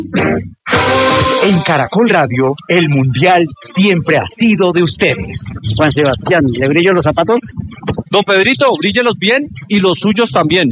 En Caracol Radio, el Mundial siempre ha sido de ustedes. Juan Sebastián, ¿le brillo los zapatos? Don Pedrito, bríllelos bien y los suyos también.